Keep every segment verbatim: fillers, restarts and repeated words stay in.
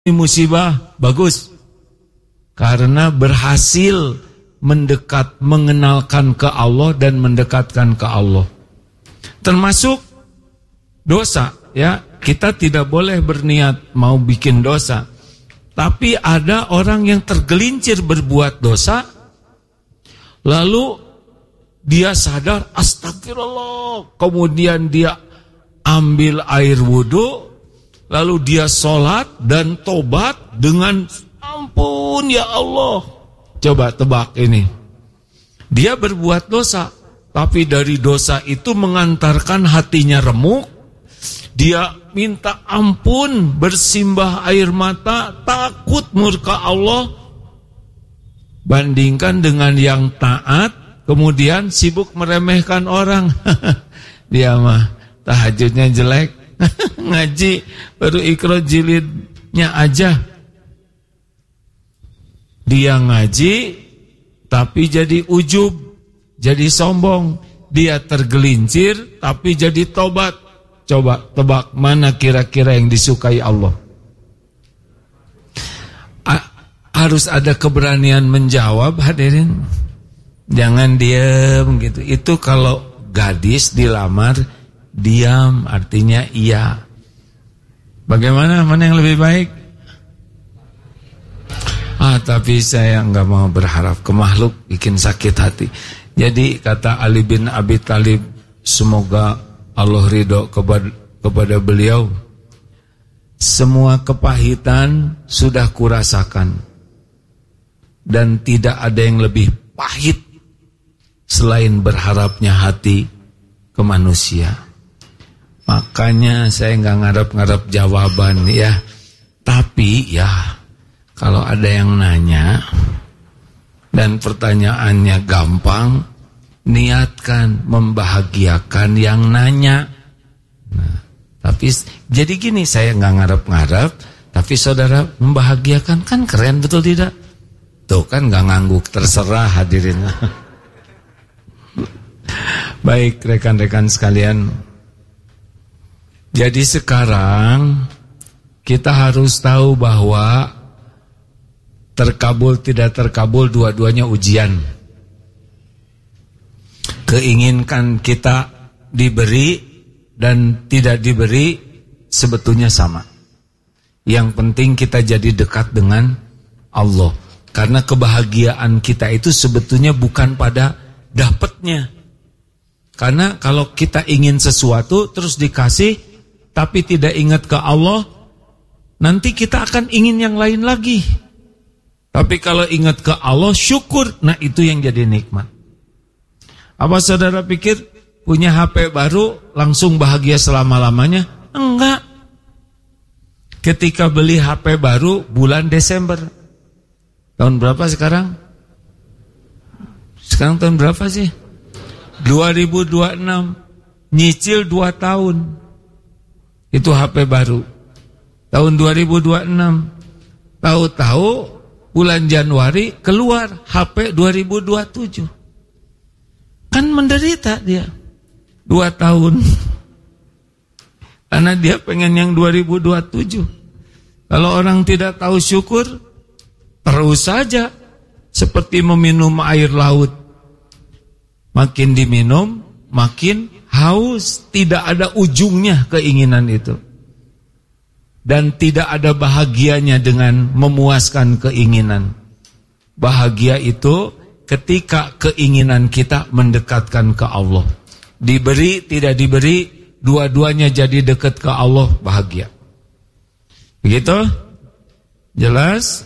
musibah, bagus. Karena berhasil mendekat, mengenalkan ke Allah dan mendekatkan ke Allah. Termasuk dosa, ya. Kita tidak boleh berniat mau bikin dosa. Tapi ada orang yang tergelincir berbuat dosa, lalu dia sadar, astagfirullah. Kemudian dia ambil air wudhu, lalu dia sholat dan tobat dengan ampun ya Allah. Coba tebak ini. Dia berbuat dosa, tapi dari dosa itu mengantarkan hatinya remuk. Dia minta ampun, bersimbah air mata, takut murka Allah. Bandingkan dengan yang taat, kemudian sibuk meremehkan orang. Dia mah tahajudnya jelek, ngaji baru Iqra jilidnya aja. Dia ngaji tapi jadi ujub, jadi sombong. Dia tergelincir tapi jadi tobat. Coba tebak mana kira-kira yang disukai Allah. A- Harus ada keberanian menjawab, hadirin. Jangan diam gitu. Itu kalau gadis dilamar, diam artinya iya. Bagaimana? Mana yang lebih baik? Ah, tapi saya nggak mau berharap ke makhluk, bikin sakit hati. Jadi kata Ali bin Abi Thalib, semoga Allah ridho kepada, kepada beliau, semua kepahitan sudah kurasakan dan tidak ada yang lebih pahit selain berharapnya hati ke manusia. Makanya saya nggak ngarep-ngarep jawaban ya. Tapi ya kalau ada yang nanya dan pertanyaannya gampang, niatkan membahagiakan yang nanya. Nah, tapi jadi gini, saya nggak ngarep-ngarep, tapi saudara membahagiakan, kan keren, betul tidak? Tuh kan nggak ngangguk, terserah hadirin. Baik rekan-rekan sekalian. Jadi sekarang kita harus tahu bahwa terkabul tidak terkabul dua-duanya ujian. Keinginkan kita diberi dan tidak diberi sebetulnya sama. Yang penting kita jadi dekat dengan Allah. Karena kebahagiaan kita itu sebetulnya bukan pada dapatnya. Karena kalau kita ingin sesuatu terus dikasih tapi tidak ingat ke Allah, nanti kita akan ingin yang lain lagi. Tapi kalau ingat ke Allah, syukur, nah itu yang jadi nikmat. Apa saudara pikir punya H P baru langsung bahagia selama-lamanya? Enggak. Ketika beli H P baru bulan Desember. Tahun berapa sekarang? Sekarang tahun berapa sih? dua ribu dua puluh enam. Nyicil dua tahun. Itu H P baru. Tahun dua ribu dua puluh enam. Tahu-tahu bulan Januari keluar H P dua ribu dua puluh tujuh. Kan menderita dia dua tahun. Karena dia pengen yang dua ribu dua puluh tujuh. Kalau orang tidak tahu syukur, terus saja seperti meminum air laut. Makin diminum, makin haus. Tidak ada ujungnya keinginan itu. Dan tidak ada bahagianya dengan memuaskan keinginan. Bahagia itu ketika keinginan kita mendekatkan ke Allah. Diberi, tidak diberi, dua-duanya jadi dekat ke Allah, bahagia. Begitu? Jelas?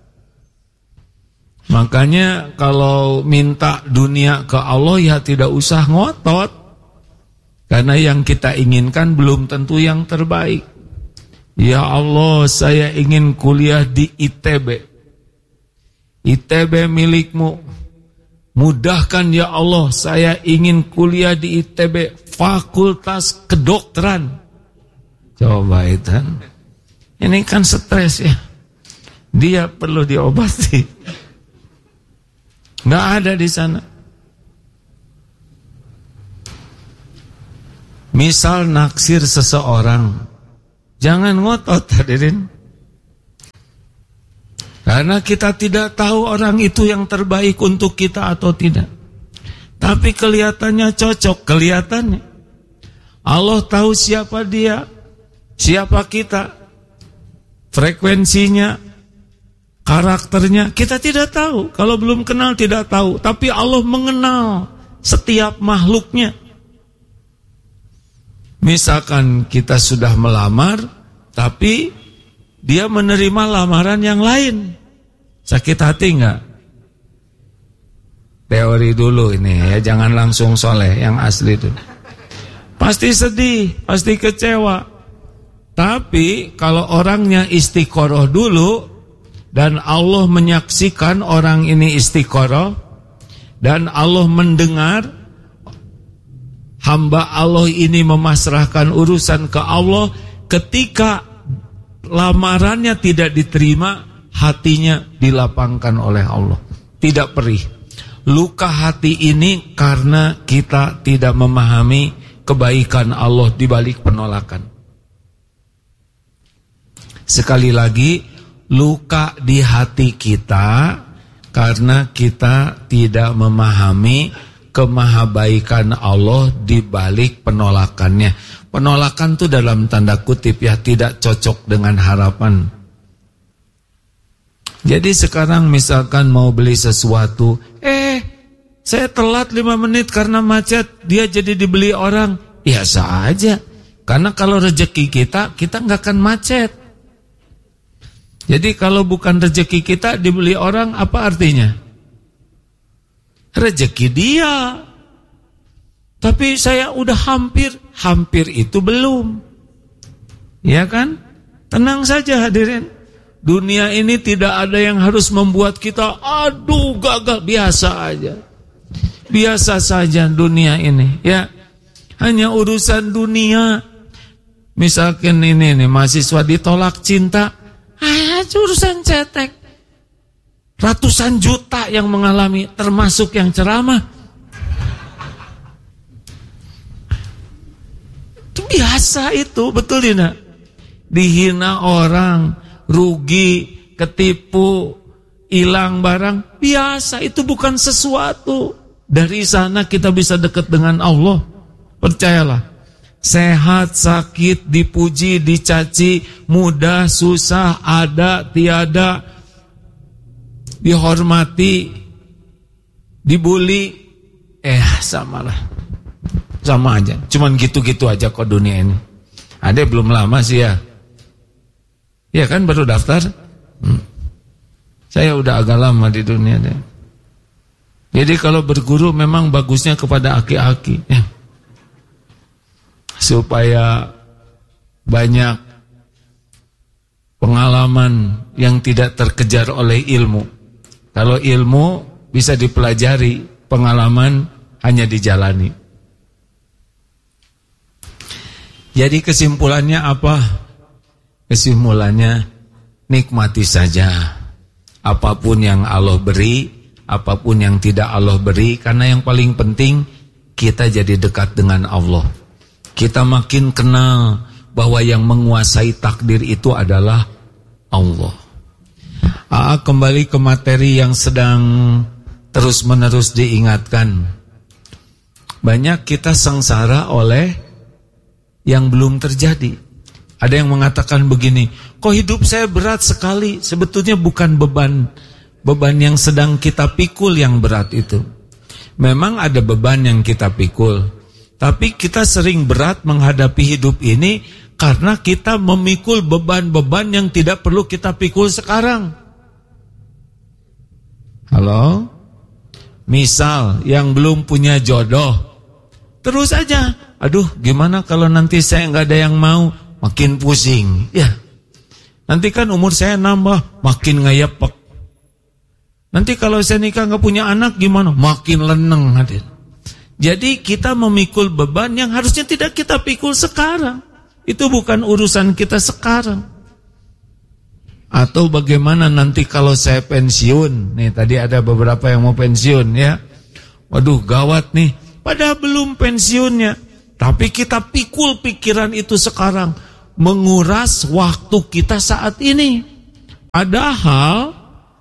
Makanya kalau minta dunia ke Allah ya tidak usah ngotot. Karena yang kita inginkan belum tentu yang terbaik. Ya Allah, saya ingin kuliah di I T B. I T B milikmu. Mudahkan ya Allah, saya ingin kuliah di I T B Fakultas Kedokteran. Coba itu. Ini kan stres ya. Dia perlu diobati. Nggak ada di sana. Misal naksir seseorang, jangan ngotot hadirin. Karena kita tidak tahu orang itu yang terbaik untuk kita atau tidak. Tapi kelihatannya cocok, kelihatannya. Allah tahu siapa dia, siapa kita, frekuensinya, karakternya, kita tidak tahu. Kalau belum kenal tidak tahu. Tapi Allah mengenal setiap makhluknya. Misalkan kita sudah melamar, tapi dia menerima lamaran yang lain, sakit hati enggak? Teori dulu ini ya, jangan langsung soleh, yang asli itu. Pasti sedih, pasti kecewa. Tapi kalau orangnya istiqoroh dulu, dan Allah menyaksikan orang ini istiqoroh, dan Allah mendengar hamba Allah ini memasrahkan urusan ke Allah, ketika lamarannya tidak diterima, hatinya dilapangkan oleh Allah, tidak perih. Luka hati ini karena kita tidak memahami kebaikan Allah di balik penolakan. Sekali lagi, luka di hati kita karena kita tidak memahami kemahabaikan Allah di balik penolakannya. Penolakan itu dalam tanda kutip ya, tidak cocok dengan harapan. Jadi sekarang misalkan mau beli sesuatu, eh saya telat lima menit karena macet, dia jadi dibeli orang. Biasa aja. Karena kalau rezeki kita, kita nggak akan macet. Jadi kalau bukan rezeki kita dibeli orang, apa artinya? Rezeki dia. Tapi saya udah hampir, hampir itu belum. Ya kan? Tenang saja hadirin. Dunia ini tidak ada yang harus membuat kita aduh gagal, biasa aja. Biasa saja dunia ini, ya. Hanya urusan dunia. Misalkan ini nih, mahasiswa ditolak cinta, ah, urusan cetek. Ratusan juta yang mengalami, termasuk yang ceramah. Itu biasa itu, betul tidak? Dihina orang, rugi, ketipu, hilang barang, biasa, itu bukan sesuatu. Dari sana kita bisa dekat dengan Allah. Percayalah. Sehat, sakit, dipuji, dicaci, mudah, susah, ada, tiada, dihormati, dibully, eh samalah, sama aja. Cuman gitu-gitu aja kok dunia ini. Ada belum lama sih ya. Ya kan baru daftar. Hmm. Saya udah agak lama di dunia deh. Jadi kalau berguru memang bagusnya kepada aki-aki ya. Supaya banyak pengalaman yang tidak terkejar oleh ilmu. Kalau ilmu bisa dipelajari, pengalaman hanya dijalani. Jadi kesimpulannya apa? Kesimpulannya nikmati saja apapun yang Allah beri, apapun yang tidak Allah beri, karena yang paling penting kita jadi dekat dengan Allah. Kita makin kenal bahwa yang menguasai takdir itu adalah Allah. Aa, kembali ke materi yang sedang terus-menerus diingatkan. Banyak kita sengsara oleh yang belum terjadi. Ada yang mengatakan begini, kok hidup saya berat sekali? Sebetulnya bukan beban beban yang sedang kita pikul yang berat itu. Memang ada beban yang kita pikul, tapi kita sering berat menghadapi hidup ini karena kita memikul beban-beban yang tidak perlu kita pikul sekarang. Halo? Misal yang belum punya jodoh, terus aja, aduh gimana kalau nanti saya nggak ada yang mau, makin pusing. Ya, nanti kan umur saya nambah, makin ngayepek. Nanti kalau saya nikah nggak punya anak gimana? Makin leneng hadir. Jadi kita memikul beban yang harusnya tidak kita pikul sekarang. Itu bukan urusan kita sekarang. Atau bagaimana nanti kalau saya pensiun? Nih tadi ada beberapa yang mau pensiun ya. Waduh gawat nih. Padahal belum pensiunnya. Tapi kita pikul pikiran itu sekarang. Menguras waktu kita saat ini. Padahal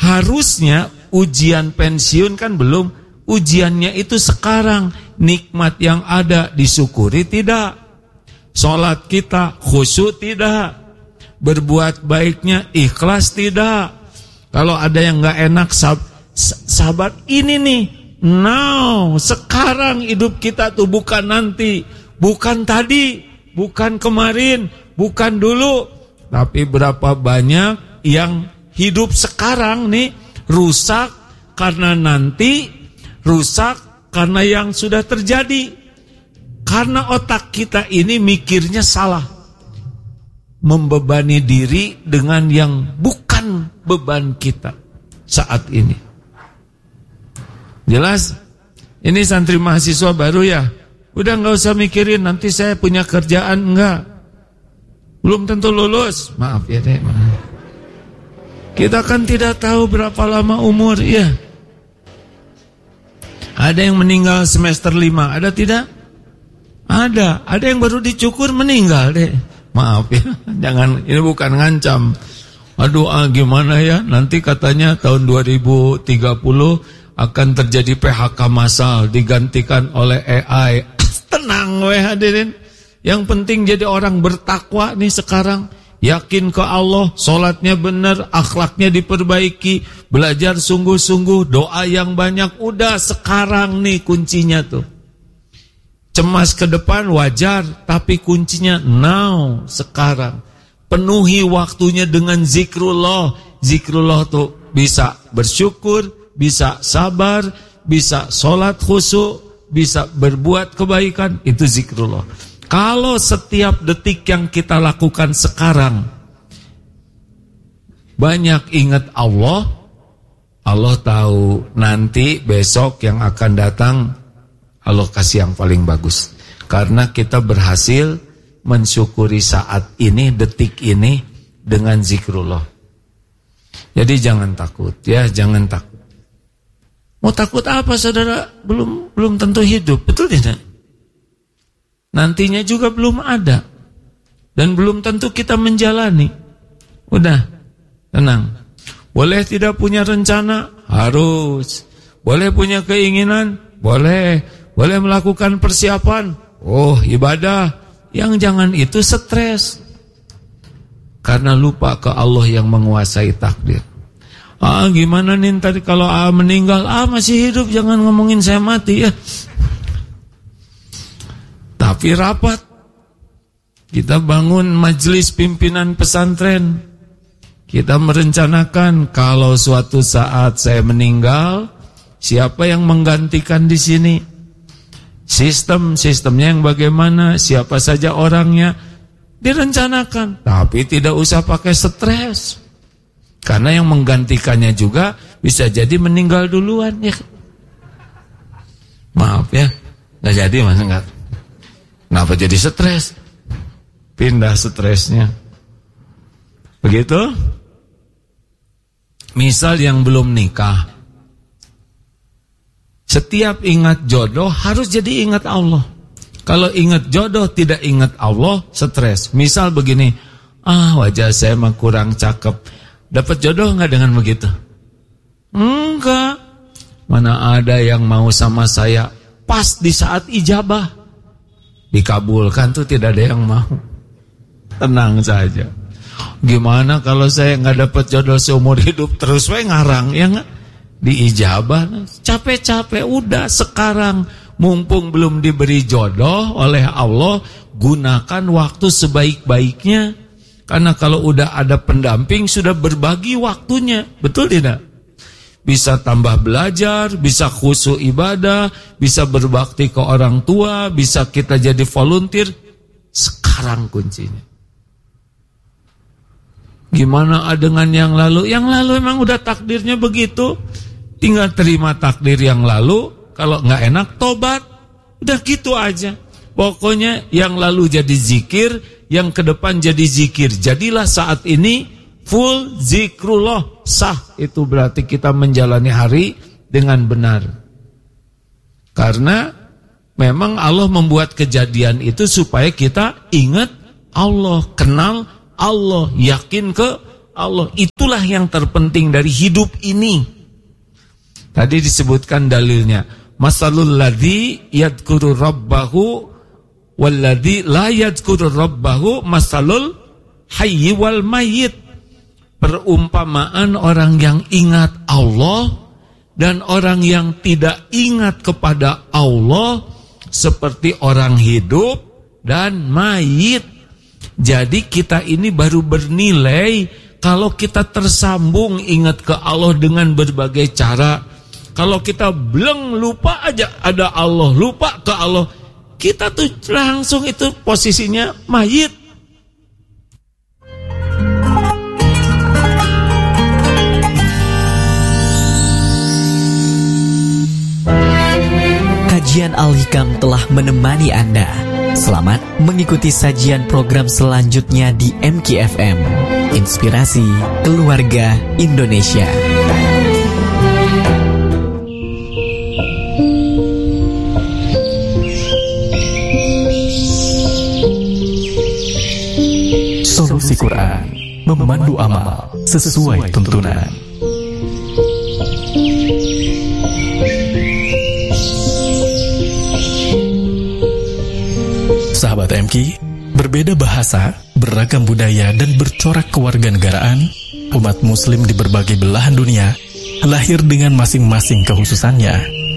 Harusnya ujian pensiun kan belum, ujiannya itu sekarang. Nikmat yang ada disyukuri tidak? Sholat kita khusyuk tidak? Berbuat baiknya ikhlas tidak? Kalau ada yang gak enak, sab sabar. Ini nih, now, sekarang hidup kita tuh, bukan nanti, bukan tadi, bukan kemarin, bukan dulu. Tapi berapa banyak yang hidup sekarang nih rusak karena nanti, rusak karena yang sudah terjadi. Karena otak kita ini mikirnya salah, membebani diri dengan yang bukan beban kita saat ini. Jelas? Ini santri mahasiswa baru ya, udah gak usah mikirin nanti saya punya kerjaan, enggak. Belum tentu lulus, maaf ya deh, maaf. Kita kan tidak tahu berapa lama umur, ya. Ada yang meninggal semester lima, ada tidak? Ada, ada yang baru dicukur meninggal deh. Maaf ya, jangan, ini bukan ngancam. Aduh, ah, gimana ya, nanti katanya tahun dua ribu tiga puluh akan terjadi P H K massal, digantikan oleh A I. Tenang weh hadirin. Yang penting jadi orang bertakwa nih sekarang. Yakin ke Allah, sholatnya benar, akhlaknya diperbaiki, belajar sungguh-sungguh, doa yang banyak. Udah sekarang nih kuncinya tuh. Cemas ke depan wajar, tapi kuncinya now, sekarang. Penuhi waktunya dengan zikrullah. Zikrullah tuh bisa bersyukur, bisa sabar, bisa sholat khusyuk, bisa berbuat kebaikan. Itu zikrullah. Kalau setiap detik yang kita lakukan sekarang banyak ingat Allah, Allah tahu nanti besok yang akan datang Allah kasih yang paling bagus. Karena kita berhasil mensyukuri saat ini, detik ini dengan zikrullah. Jadi jangan takut ya, jangan takut. Mau takut apa saudara? Belum belum tentu hidup, betul tidak? Nantinya juga belum ada. Dan belum tentu kita menjalani. Udah, tenang. Boleh tidak punya rencana? Harus. Boleh punya keinginan? Boleh. Boleh melakukan persiapan? Oh, ibadah. Yang jangan itu stres. Karena lupa ke Allah yang menguasai takdir. Ah, gimana nih tadi kalau A meninggal? Ah, masih hidup, jangan ngomongin saya mati ya. Tapi rapat, kita bangun majelis pimpinan pesantren. Kita merencanakan kalau suatu saat saya meninggal, siapa yang menggantikan di sini? Sistem-sistemnya yang bagaimana? Siapa saja orangnya? Direncanakan, tapi tidak usah pakai stres. Karena yang menggantikannya juga bisa jadi meninggal duluan ya. Maaf ya, nggak jadi mas enggak. Kenapa jadi stres? Pindah stresnya. Begitu? Misal yang belum nikah, setiap ingat jodoh harus jadi ingat Allah. Kalau ingat jodoh tidak ingat Allah, stres. Misal begini, ah wajah saya mah kurang cakep. Dapat jodoh enggak dengan begitu? Enggak. Mana ada yang mau sama saya pas di saat ijabah. Dikabulkan tuh tidak ada yang mau. Tenang saja. Gimana kalau saya nggak dapat jodoh seumur hidup terus we ngarang ya nggak? Diijabah, capek-capek udah sekarang mumpung belum diberi jodoh oleh Allah, gunakan waktu sebaik-baiknya. Karena kalau udah ada pendamping sudah berbagi waktunya, betul tidak? Bisa tambah belajar, bisa khusyuk ibadah, bisa berbakti ke orang tua, bisa kita jadi volunteer. Sekarang kuncinya. Gimana dengan yang lalu? Yang lalu emang udah takdirnya begitu. Tinggal terima takdir yang lalu. Kalau nggak enak, tobat. Udah gitu aja. Pokoknya yang lalu jadi zikir, yang ke depan jadi zikir. Jadilah saat ini full zikrullah, sah. Itu berarti kita menjalani hari dengan benar. Karena memang Allah membuat kejadian itu supaya kita ingat Allah, kenal Allah, yakin ke Allah. Itulah itulah yang terpenting dari hidup ini. Tadi disebutkan dalilnya, masalul ladzi yadhkuru rabbahu walladzi la yadhkuru rabbahu masalul hayyi wal mayyit. Perumpamaan orang yang ingat Allah dan orang yang tidak ingat kepada Allah seperti orang hidup dan mayit. Jadi kita ini baru bernilai kalau kita tersambung ingat ke Allah dengan berbagai cara. Kalau kita bleng lupa aja ada Allah, lupa ke Allah, kita tuh langsung itu posisinya mayit. Kajian Al-Hikam telah menemani Anda. Selamat mengikuti sajian program selanjutnya di M K F M, Inspirasi Keluarga Indonesia. Solusi Quran, memandu amal sesuai tuntunan. Sahabat M K, berbeda bahasa, beragam budaya, dan bercorak kewarganegaraan, umat muslim di berbagai belahan dunia lahir dengan masing-masing kekhususannya.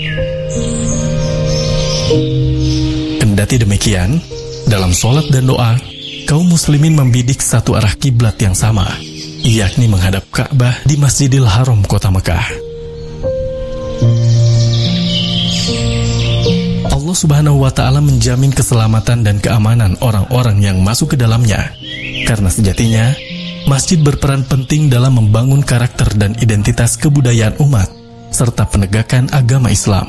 Kendati demikian, dalam sholat dan doa, kaum muslimin membidik satu arah kiblat yang sama, yakni menghadap Ka'bah di Masjidil Haram kota Mekah. Allah Subhanahu wa Ta'ala menjamin keselamatan dan keamanan orang-orang yang masuk ke dalamnya, karena sejatinya masjid berperan penting dalam membangun karakter dan identitas kebudayaan umat serta penegakan agama Islam.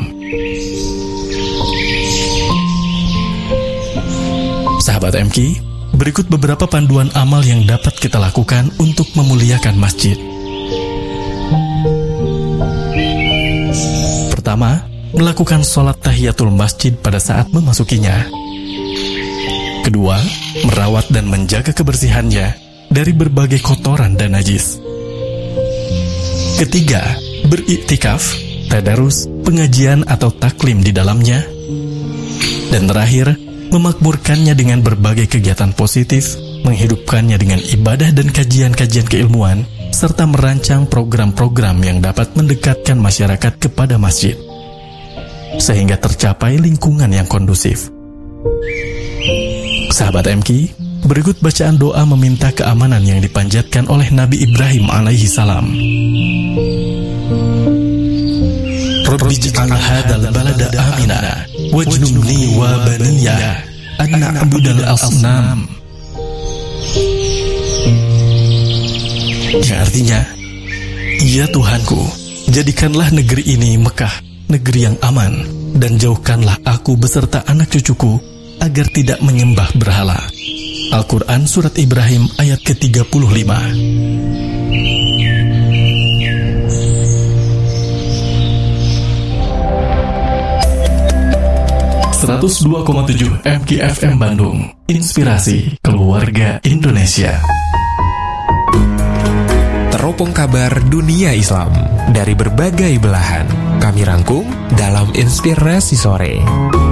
Sahabat M K, berikut beberapa panduan amal yang dapat kita lakukan untuk memuliakan masjid. Pertama, melakukan sholat tahiyatul masjid pada saat memasukinya. Kedua, merawat dan menjaga kebersihannya dari berbagai kotoran dan najis. Ketiga, beriktikaf, tadarus, pengajian atau taklim di dalamnya. Dan terakhir, memakmurkannya dengan berbagai kegiatan positif, menghidupkannya dengan ibadah dan kajian-kajian keilmuan, serta merancang program-program yang dapat mendekatkan masyarakat kepada masjid, sehingga tercapai lingkungan yang kondusif. Sahabat M K, berikut bacaan doa meminta keamanan yang dipanjatkan oleh Nabi Ibrahim alaihi salam. Rabbi ij'al hadzal balada amina wajnubni wa baniya an na'budal asnam. Yang artinya, ya Tuhanku, jadikanlah negeri ini Mekah, negeri yang aman, dan jauhkanlah aku beserta anak cucuku agar tidak menyembah berhala. Al-Quran Surat Ibrahim ayat ke tiga puluh lima. seratus dua koma tujuh M K F M Bandung, Inspirasi Keluarga Indonesia. Teropong kabar dunia Islam dari berbagai belahan kami rangkum dalam Inspirasi Sore.